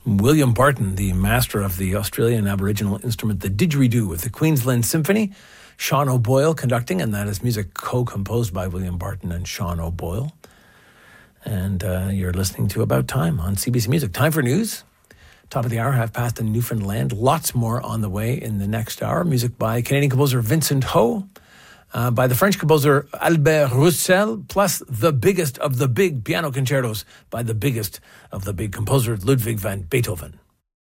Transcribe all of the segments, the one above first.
William Barton, the master of the Australian Aboriginal instrument, the didgeridoo with the Queensland Symphony. Sean O'Boyle conducting, and that is music co-composed by William Barton and Sean O'Boyle. And you're listening to About Time on CBC Music. Time for news. Top of the hour, half past in Newfoundland. Lots more on the way in the next hour. Music by Canadian composer Vincent Ho, by the French composer Albert Roussel, plus the biggest of the big piano concertos by the biggest of the big composer Ludwig van Beethoven.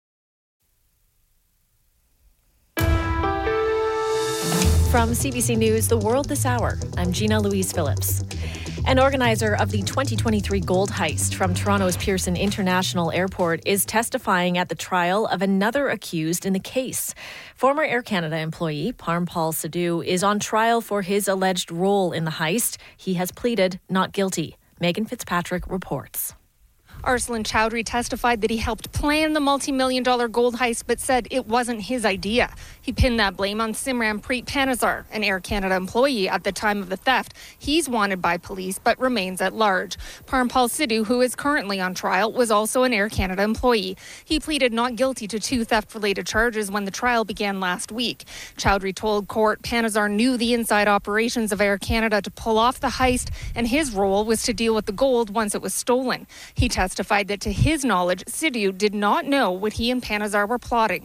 From CBC News, The World This Hour, I'm Gina Louise Phillips. An organizer of the 2023 gold heist from Toronto's Pearson International Airport is testifying at the trial of another accused in the case. Former Air Canada employee Parmpal Sidhu is on trial for his alleged role in the heist. He has pleaded not guilty. Megan Fitzpatrick reports. Arslan Chowdhury testified that he helped plan the multi-million-dollar gold heist but said it wasn't his idea. He pinned that blame on Simranpreet Panazar, an Air Canada employee at the time of the theft. He's wanted by police but remains at large. Parmpal Sidhu, who is currently on trial, was also an Air Canada employee. He pleaded not guilty to 2 theft-related charges when the trial began last week. Chowdhury told court Panazar knew the inside operations of Air Canada to pull off the heist, and his role was to deal with the gold once it was stolen. He testified that to his knowledge, Sidhu did not know what he and Panazar were plotting.